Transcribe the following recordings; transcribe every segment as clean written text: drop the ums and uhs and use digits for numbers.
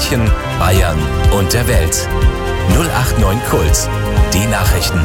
München, Bayern und der Welt. 089 Kult. Die Nachrichten.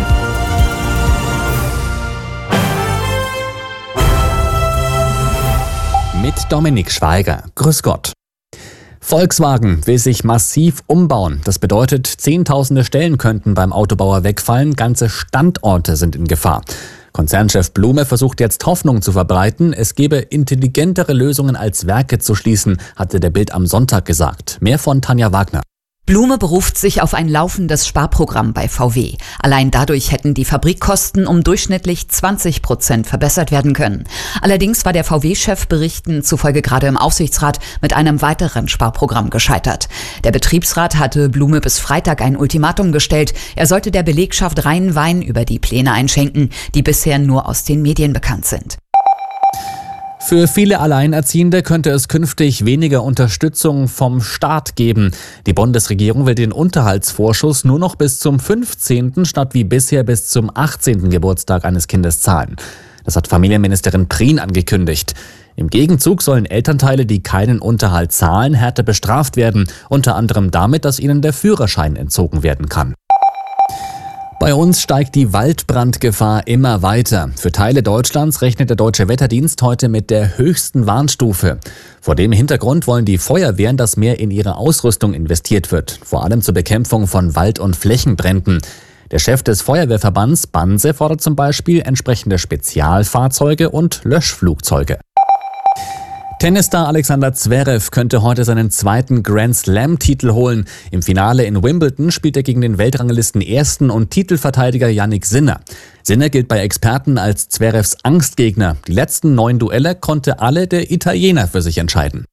Mit Dominik Schweiger. Grüß Gott. Volkswagen will sich massiv umbauen. Das bedeutet, Zehntausende Stellen könnten beim Autobauer wegfallen. Ganze Standorte sind in Gefahr. Konzernchef Blume versucht jetzt Hoffnung zu verbreiten. Es gebe intelligentere Lösungen als Werke zu schließen, hatte der Bild am Sonntag gesagt. Mehr von Tanja Wagner. Blume beruft sich auf ein laufendes Sparprogramm bei VW. Allein dadurch hätten die Fabrikkosten um durchschnittlich 20% verbessert werden können. Allerdings war der VW-Chef Berichten zufolge gerade im Aufsichtsrat mit einem weiteren Sparprogramm gescheitert. Der Betriebsrat hatte Blume bis Freitag ein Ultimatum gestellt. Er sollte der Belegschaft reinen Wein über die Pläne einschenken, die bisher nur aus den Medien bekannt sind. Für viele Alleinerziehende könnte es künftig weniger Unterstützung vom Staat geben. Die Bundesregierung will den Unterhaltsvorschuss nur noch bis zum 15. statt wie bisher bis zum 18. Geburtstag eines Kindes zahlen. Das hat Familienministerin Prien angekündigt. Im Gegenzug sollen Elternteile, die keinen Unterhalt zahlen, härter bestraft werden, unter anderem damit, dass ihnen der Führerschein entzogen werden kann. Bei uns steigt die Waldbrandgefahr immer weiter. Für Teile Deutschlands rechnet der Deutsche Wetterdienst heute mit der höchsten Warnstufe. Vor dem Hintergrund wollen die Feuerwehren, dass mehr in ihre Ausrüstung investiert wird, vor allem zur Bekämpfung von Wald- und Flächenbränden. Der Chef des Feuerwehrverbands Banse fordert zum Beispiel entsprechende Spezialfahrzeuge und Löschflugzeuge. Tennisstar Alexander Zverev könnte heute seinen zweiten Grand-Slam-Titel holen. Im Finale in Wimbledon spielt er gegen den Weltranglisten Ersten und Titelverteidiger Jannik Sinner. Sinner gilt bei Experten als Zverevs Angstgegner. Die letzten 9 Duelle konnte alle der Italiener für sich entscheiden.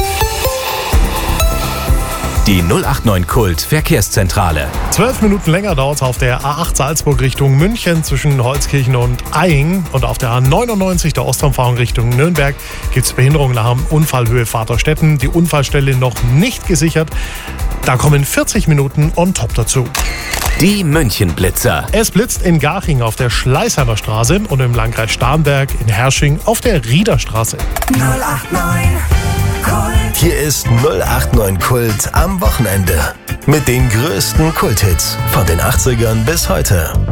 Die 089 Kult Verkehrszentrale. 12 Minuten länger dauert es auf der A8 Salzburg Richtung München zwischen Holzkirchen und Eying. Und auf der A99 der Ostumfahrung Richtung Nürnberg gibt es Behinderungen nach dem Unfallhöhe Vaterstetten. Die Unfallstelle noch nicht gesichert. Da kommen 40 Minuten on top dazu. Die Münchenblitzer. Es blitzt in Garching auf der Schleißheimer Straße und im Landkreis Starnberg in Hersching auf der Riederstraße. 089 Kult. Hier ist 089 Kult am Wochenende. Mit den größten Kulthits von den 80ern bis heute.